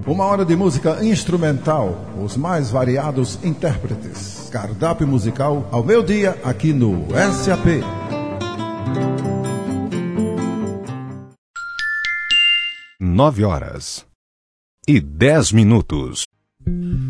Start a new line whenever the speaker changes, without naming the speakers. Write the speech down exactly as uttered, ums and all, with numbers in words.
Uma hora de música instrumental, os mais variados intérpretes. Cardápio musical ao meio-dia aqui no S A P.
Nove horas e dez minutos.